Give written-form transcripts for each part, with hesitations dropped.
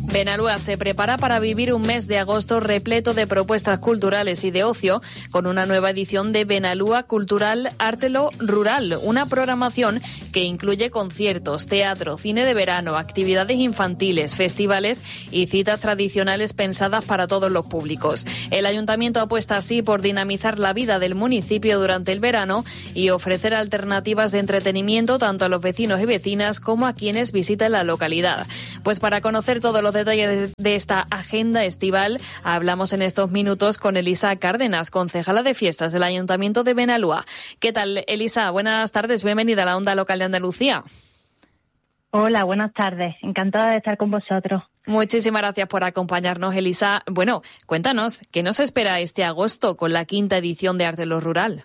Benalúa se prepara para vivir un mes de agosto repleto de propuestas culturales y de ocio con una nueva edición de Benalúa Cultural Ártelo Rural, una programación que incluye conciertos, teatro, cine de verano, actividades infantiles, festivales y citas tradicionales pensadas para todos los públicos. El ayuntamiento apuesta así por dinamizar la vida del municipio durante el verano y ofrecer alternativas de entretenimiento tanto a los vecinos y vecinas como a quienes visiten la localidad. Pues para conocer todos los detalles de esta agenda estival, hablamos en estos minutos con Elisa Cárdenas, concejala de fiestas del Ayuntamiento de Benalúa. ¿Qué tal, Elisa? Buenas tardes, bienvenida a la Onda Local de Andalucía. Hola, buenas tardes. Encantada de estar con vosotros. Muchísimas gracias por acompañarnos, Elisa. Bueno, cuéntanos, ¿qué nos espera este agosto con la 5ª edición de Ártelo Rural?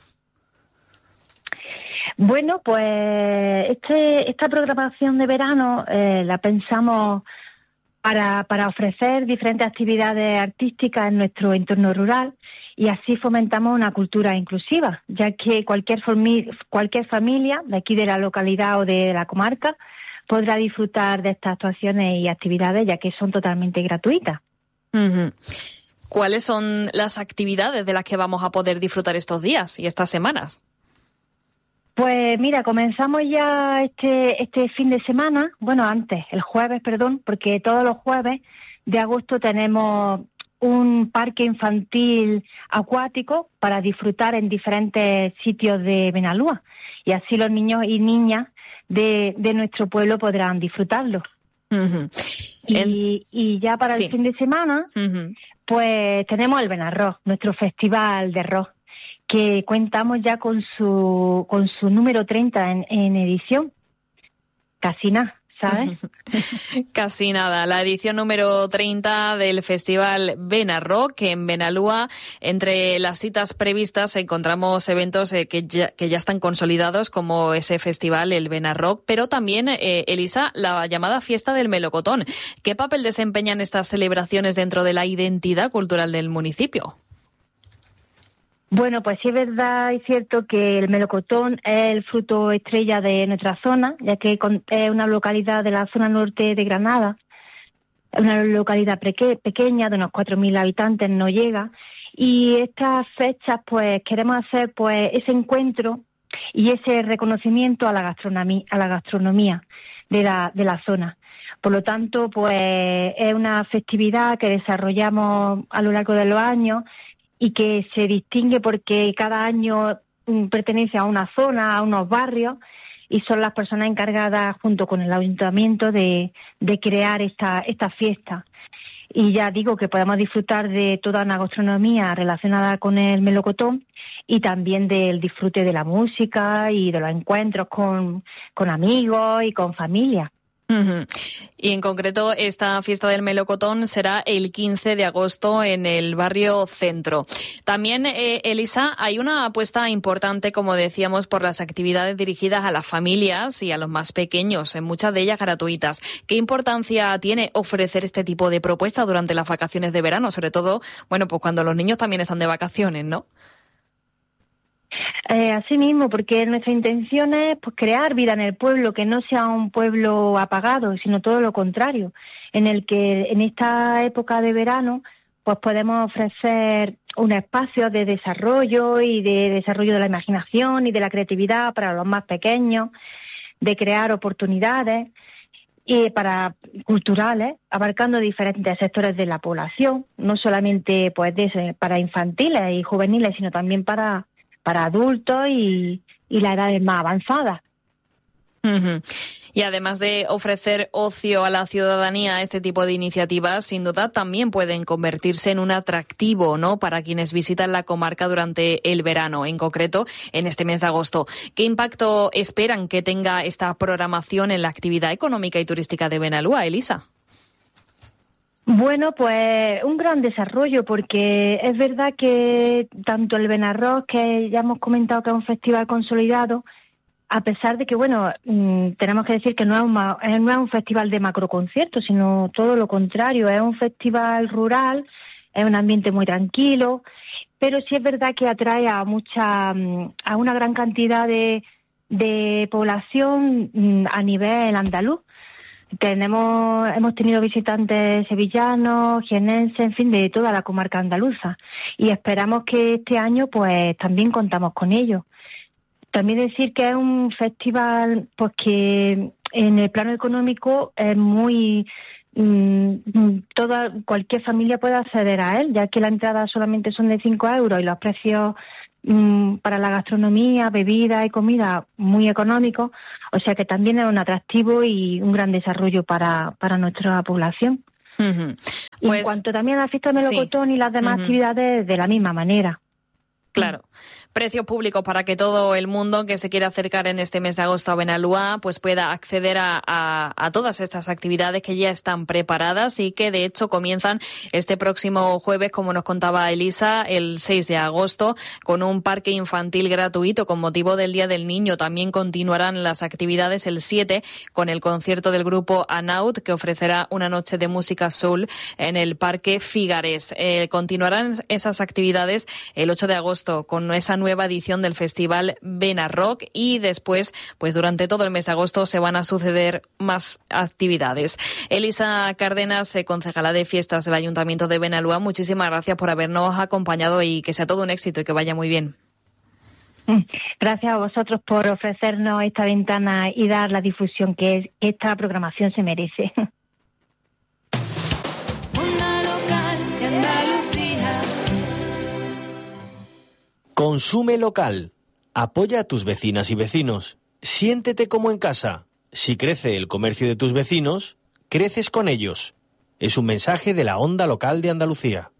Bueno, pues esta programación de verano la pensamos para ofrecer diferentes actividades artísticas en nuestro entorno rural y así fomentamos una cultura inclusiva, ya que cualquier familia de aquí de la localidad o de la comarca podrá disfrutar de estas actuaciones y actividades, ya que son totalmente gratuitas. Uh-huh. ¿Cuáles son las actividades de las que vamos a poder disfrutar estos días y estas semanas? Pues mira, comenzamos ya este fin de semana, el jueves, porque todos los jueves de agosto tenemos un parque infantil acuático para disfrutar en diferentes sitios de Benalúa y así los niños y niñas de nuestro pueblo podrán disfrutarlo. Uh-huh. Y ya para el fin de semana, uh-huh, pues tenemos el Benarrock, nuestro festival de rock, que contamos ya con su número 30 en edición. Casi nada, ¿sabes? Casi nada. La edición número 30 del Festival Benarrock en Benalúa. Entre las citas previstas encontramos eventos que ya están consolidados, como ese festival, el Benarrock, pero también, Elisa, la llamada Fiesta del Melocotón. ¿Qué papel desempeñan estas celebraciones dentro de la identidad cultural del municipio? Bueno, pues sí es verdad y cierto que el melocotón es el fruto estrella de nuestra zona, ya que es una localidad de la zona norte de Granada, una localidad pequeña de unos 4.000 habitantes, no llega, y estas fechas pues queremos hacer pues ese encuentro y ese reconocimiento a la gastronomía de la zona. Por lo tanto, pues es una festividad que desarrollamos a lo largo de los años y que se distingue porque cada año pertenece a una zona, a unos barrios, y son las personas encargadas, junto con el ayuntamiento, de crear esta fiesta. Y ya digo que podemos disfrutar de toda una gastronomía relacionada con el melocotón y también del disfrute de la música y de los encuentros con amigos y con familia. Uh-huh. Y en concreto esta fiesta del melocotón será el 15 de agosto en el barrio Centro. También, Elisa, hay una apuesta importante, como decíamos, por las actividades dirigidas a las familias y a los más pequeños, muchas de ellas gratuitas. ¿Qué importancia tiene ofrecer este tipo de propuestas durante las vacaciones de verano? Sobre todo, pues cuando los niños también están de vacaciones, ¿no? Así mismo, porque nuestra intención es pues crear vida en el pueblo, que no sea un pueblo apagado, sino todo lo contrario, en el que en esta época de verano pues podemos ofrecer un espacio de desarrollo y de desarrollo de la imaginación y de la creatividad para los más pequeños, de crear oportunidades y culturales, abarcando diferentes sectores de la población, no solamente pues para infantiles y juveniles, sino también para adultos y las edades más avanzadas. Uh-huh. Y además de ofrecer ocio a la ciudadanía, este tipo de iniciativas sin duda también pueden convertirse en un atractivo, ¿no?, para quienes visitan la comarca durante el verano, en concreto en este mes de agosto. ¿Qué impacto esperan que tenga esta programación en la actividad económica y turística de Benalúa, Elisa? Bueno, pues un gran desarrollo, porque es verdad que tanto el Benarrock, que ya hemos comentado que es un festival consolidado, a pesar de que, tenemos que decir que no es un festival de macroconciertos, sino todo lo contrario, es un festival rural, es un ambiente muy tranquilo, pero sí es verdad que atrae a una gran cantidad de población a nivel andaluz. hemos tenido visitantes sevillanos, jienenses, en fin, de toda la comarca andaluza, y esperamos que este año pues también contamos con ellos. También decir que es un festival pues que en el plano económico es muy cualquier familia puede acceder a él, ya que la entrada solamente son de 5 euros y los precios para la gastronomía, bebida y comida muy económicos, o sea que también es un atractivo y un gran desarrollo para nuestra población. Uh-huh. Y en cuanto también a la fiesta del melocotón y las demás actividades, de la misma manera. Claro. Precios públicos para que todo el mundo que se quiera acercar en este mes de agosto a Benalúa pues pueda acceder a todas estas actividades que ya están preparadas y que de hecho comienzan este próximo jueves, como nos contaba Elisa, el 6 de agosto, con un parque infantil gratuito con motivo del Día del Niño. También continuarán las actividades el 7 con el concierto del grupo Anaut, que ofrecerá una noche de música soul en el Parque Figares. Continuarán esas actividades el 8 de agosto con esa nueva edición del festival Benarrock y después, pues durante todo el mes de agosto se van a suceder más actividades. Elisa Cárdenas, concejala de fiestas del Ayuntamiento de Benalúa, muchísimas gracias por habernos acompañado y que sea todo un éxito y que vaya muy bien. Gracias a vosotros por ofrecernos esta ventana y dar la difusión que esta programación se merece. Consume local. Apoya a tus vecinas y vecinos. Siéntete como en casa. Si crece el comercio de tus vecinos, creces con ellos. Es un mensaje de la Onda Local de Andalucía.